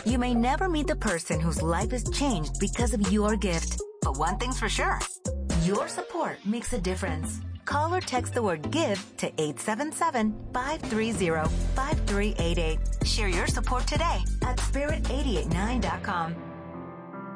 You may never meet the person whose life is changed because of your gift. But one thing's for sure, your support makes a difference. Call or text the word GIVE to 877-530-5388. Share your support today at spirit889.com.